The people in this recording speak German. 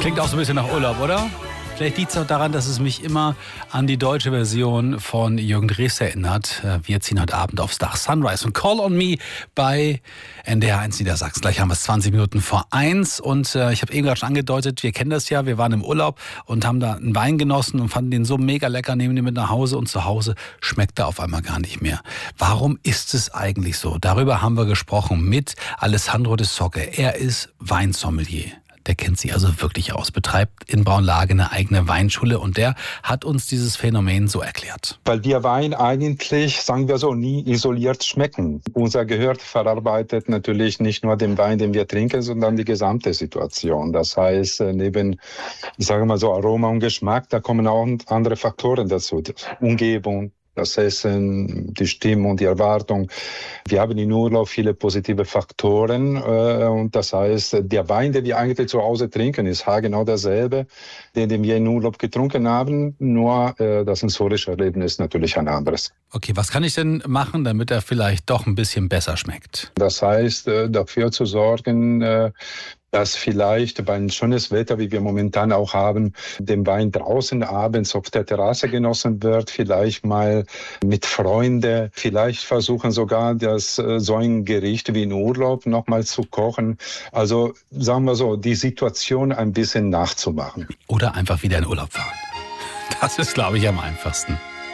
Klingt auch so ein bisschen nach Urlaub, oder? Vielleicht liegt es auch daran, dass es mich immer an die deutsche Version von Jürgen Drews erinnert. Wir ziehen heute Abend aufs Dach. Sunrise und Call on Me bei NDR 1 Niedersachsen. Gleich haben wir es 20 Minuten vor 1. Und ich habe eben gerade schon angedeutet, wir kennen das ja. Wir waren im Urlaub und haben da einen Wein genossen und fanden den so mega lecker, nehmen den mit nach Hause und zu Hause schmeckt er auf einmal gar nicht mehr. Warum ist es eigentlich so? Darüber haben wir gesprochen mit Alessandro de Socche. Er ist Weinsommelier. Der kennt sich also wirklich aus, betreibt in Braunlage eine eigene Weinschule und der hat uns dieses Phänomen so erklärt. Weil wir Wein eigentlich, sagen wir so, nie isoliert schmecken. Unser Gehör verarbeitet natürlich nicht nur den Wein, den wir trinken, sondern die gesamte Situation. Das heißt, neben, ich sage mal so, Aroma und Geschmack, da kommen auch andere Faktoren dazu. Die Umgebung, das Essen, die Stimmung, die Erwartung. Wir haben in Urlaub viele positive Faktoren und das heißt, der Wein, den wir eigentlich zu Hause trinken, ist haargenau derselbe, den wir in Urlaub getrunken haben, nur das sensorische Erlebnis ist natürlich ein anderes. Okay, was kann ich denn machen, damit er vielleicht doch ein bisschen besser schmeckt? Das heißt, dafür zu sorgen, dass vielleicht bei einem schönes Wetter, wie wir momentan auch haben, den Wein draußen abends auf der Terrasse genossen wird, vielleicht mal mit Freunden, vielleicht versuchen sogar, so ein Gericht wie in Urlaub nochmal zu kochen. Also sagen wir so, die Situation ein bisschen nachzumachen. Oder einfach wieder in Urlaub fahren. Das ist, glaube ich, am einfachsten.